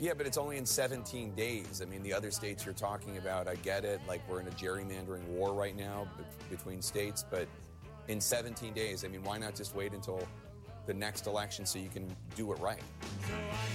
Yeah, but it's only in 17 days. I mean, the other states you're talking about, I get it. Like, we're in a gerrymandering war right now between states. But in 17 days, I mean, why not just wait until the next election so you can do it right?